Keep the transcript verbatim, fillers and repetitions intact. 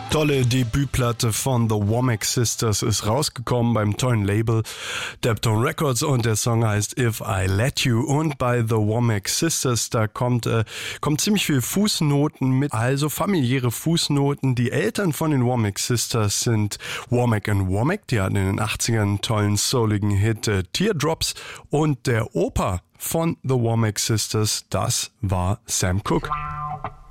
Tolle Debütplatte von The Womack Sisters ist rausgekommen beim tollen Label Deptone Records und der Song heißt If I Let You. Und bei The Womack Sisters, da kommt, äh, kommt ziemlich viel Fußnoten mit, also familiäre Fußnoten. Die Eltern von den Womack Sisters sind Womack and Womack, die hatten in den achtzigern einen tollen souligen Hit äh, Teardrops, und der Opa von The Womack Sisters, das war Sam Cooke.